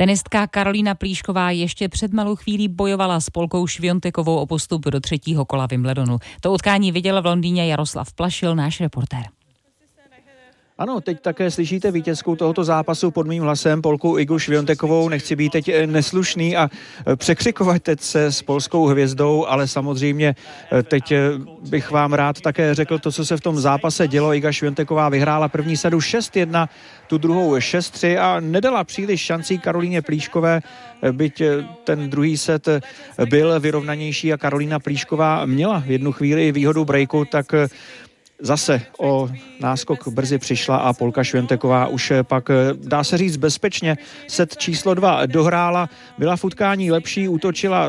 Tenistka Karolína Plíšková ještě před malou chvílí bojovala s Polkou Šviontekovou o postup do 3. kola Wimbledonu. To utkání viděl v Londýně Jaroslav Plašil, náš reportér. Ano, teď také slyšíte vítězku tohoto zápasu pod mým hlasem, Polku Igu Šviontekovou. Nechci být teď neslušný a překřikovat teď se s polskou hvězdou, ale samozřejmě teď bych vám rád také řekl to, co se v tom zápase dělo. Iga Švionteková vyhrála první sadu 6-1, tu druhou 6-3 a nedala příliš šancí Karolíně Plíškové, byť ten druhý set byl vyrovnanější a Karolína Plíšková měla v jednu chvíli výhodu breaku, tak zase o náskok brzy přišla a Polka Švionteková už pak, dá se říct, bezpečně set číslo 2 dohrála, byla v utkání lepší, útočila